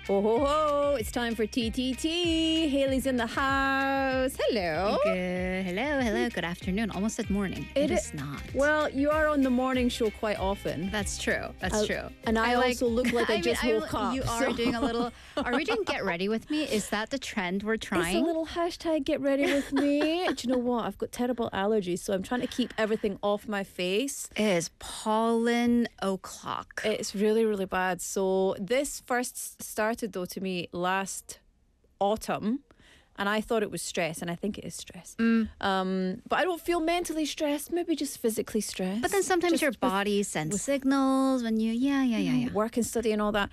Ho, ho, ho. It's time for TTT. Haley's in the house. Hello. Hello. Good afternoon. Almost said morning. It is not. Well, you are on the morning show quite often. That's true. That's true. And I also look like I just woke up. You are doing a little... Are we doing get ready with me? Is that the trend we're trying? It's a little hashtag get ready with me. Do you know what? I've got terrible allergies, so I'm trying to keep everything off my face. It is pollen o'clock. It's really, really bad. So this first started, though, to me last autumn. And I thought it was stress, and I think it is stress. But I don't feel mentally stressed, maybe just physically stressed. But then sometimes just your body sends signals when you, yeah. Work and study and all that.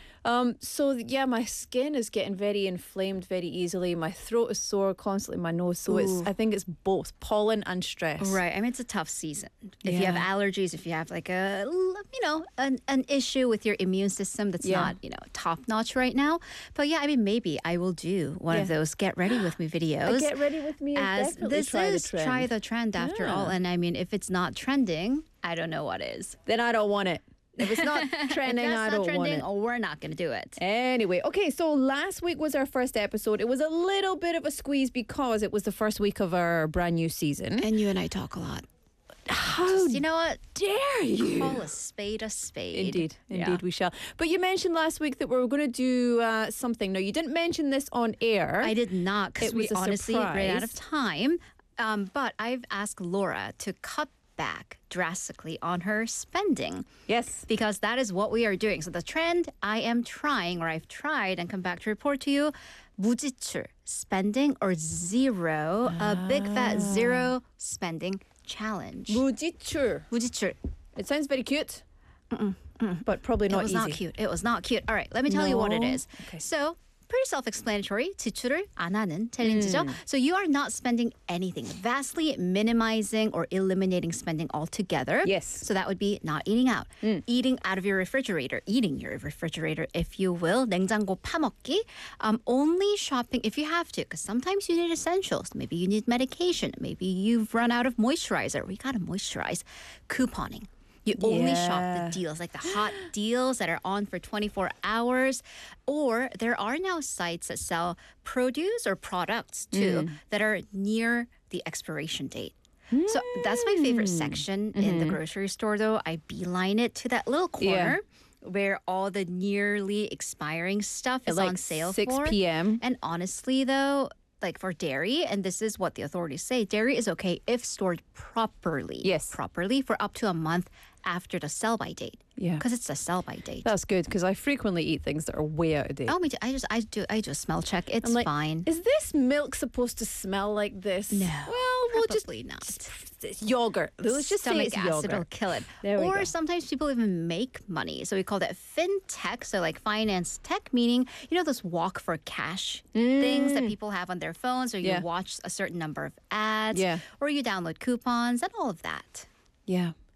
My skin is getting very inflamed very easily. My throat is sore constantly, my nose. So I think it's both pollen and stress. Right. I mean, it's a tough season. If you have allergies, if you have like an issue with your immune system that's not, top notch right now. But yeah, I mean, maybe I will do one of those get ready with me videos. Get ready with me as definitely this try is the trend. Try the trend after all. And I mean, if it's not trending, I don't know what is. Then I don't want it. If it's not trending, I don't want it. Oh, we're not going to do it. Anyway, okay, so last week was our first episode. It was a little bit of a squeeze because it was the first week of our brand new season. And you and I talk a lot. How you know what? dare you? Call a spade a spade. Indeed, we shall. But you mentioned last week that we were going to do something. No, you didn't mention this on air. I did not, because we honestly surprise. ran out of time. But I've asked Laura to cut back drastically on her spending. Yes. Because that is what we are doing. So the trend I am trying, or I've tried and come back to report to you, 무지출, spending or zero, a big fat zero spending challenge. 무지출. It sounds very cute, but probably not easy. It was not cute. All right, let me tell you what it is. Okay. So, pretty self-explanatory. 지출을 안 하는 챌린지죠. So you are not spending anything, vastly minimizing or eliminating spending altogether. Yes. So that would be not eating out, eating out of your refrigerator, eating your refrigerator, if you will. 냉장고 파먹기. Only shopping if you have to, because sometimes you need essentials. Maybe you need medication. Maybe you've run out of moisturizer. We gotta moisturize. Couponing. You only shop the deals, like the hot deals that are on for 24 hours. Or there are now sites that sell produce or products, too, that are near the expiration date. So that's my favorite section in the grocery store, though. I beeline it to that little corner where all the nearly expiring stuff is on sale 6 for. p.m. And honestly, though, like for dairy, and this is what the authorities say, dairy is okay if stored properly. Yes. Properly for up to a month after the sell-by date. Yeah. Because it's the sell-by date. That's good, because I frequently eat things that are way out of date. Oh, me too. I do a smell check. It's I'm like, fine. Is this milk supposed to smell like this? No. Well, we'll probably not. It's yogurt. Let's just say Stomach it's acid will yogurt. kill it. There we or go. sometimes people even make money. So we call that fintech. So like finance tech, meaning, those walk for cash things that people have on their phones, or you watch a certain number of ads, or you download coupons and all of that. Yeah.